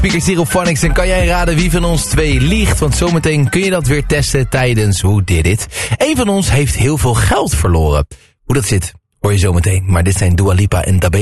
Speakers hier op Phonics. En kan jij raden wie van ons twee liegt? Want zometeen kun je dat weer testen tijdens Who Did It. Eén van ons heeft heel veel geld verloren. Hoe dat zit, hoor je zometeen. Maar dit zijn Dua Lipa en Dabe.